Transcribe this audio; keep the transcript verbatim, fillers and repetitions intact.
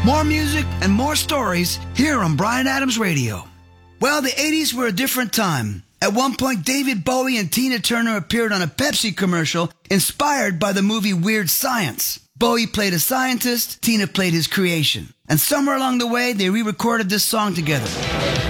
More music and more stories here on Bryan Adams Radio. Well, the eighties were a different time. At one point, David Bowie and Tina Turner appeared on a Pepsi commercial inspired by the movie Weird Science. Bowie played a scientist, Tina played his creation. And somewhere along the way, they re-recorded this song together.